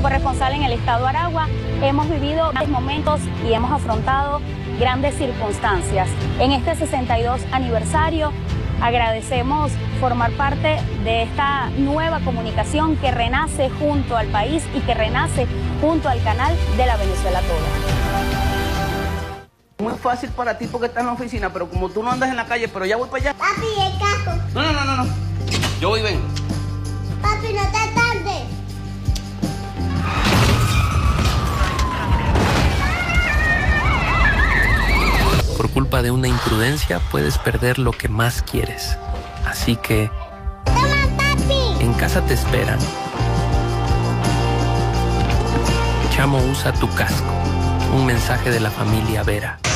corresponsal en el estado Aragua, hemos vivido grandes momentos y hemos afrontado grandes circunstancias. En este 62 aniversario agradecemos formar parte de esta nueva comunicación que renace junto al país y que renace junto al canal de la Venezuela Toda. Muy fácil para ti porque estás en la oficina, pero como tú no andas en la calle, pero ya voy para allá. Papi, el casco. No. Yo voy, ven. Papi, no te tardes. Por culpa de una imprudencia puedes perder lo que más quieres. Así que... ¡Toma, papi! En casa te esperan. Chamo, usa tu casco. Un mensaje de la familia Vera.